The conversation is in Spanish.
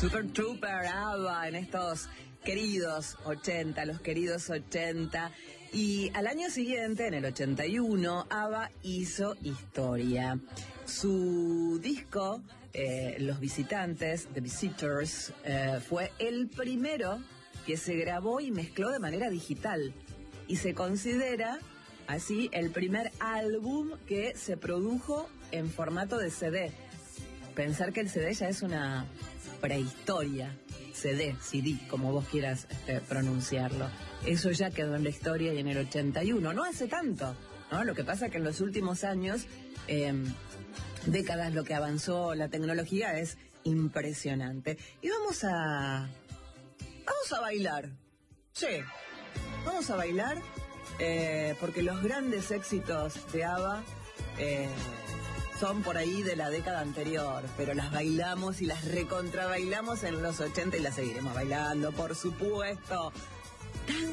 Super Trooper, ABBA, en estos queridos 80, los queridos 80. Y al año siguiente, en el 81, ABBA hizo historia. Su disco, Los Visitantes, The Visitors, fue el primero que se grabó y mezcló de manera digital. Y se considera así el primer álbum que se produjo en formato de CD. Pensar que el CD ya es una prehistoria. CD, como vos quieras pronunciarlo. Eso ya quedó en la historia y en el 81. No hace tanto, ¿no? Lo que pasa es que en los últimos años, décadas, lo que avanzó la tecnología es impresionante. Y vamos a bailar. Sí, vamos a bailar porque los grandes éxitos de ABBA son por ahí de la década anterior, pero las bailamos y las recontrabailamos en los 80 y las seguiremos bailando, por supuesto.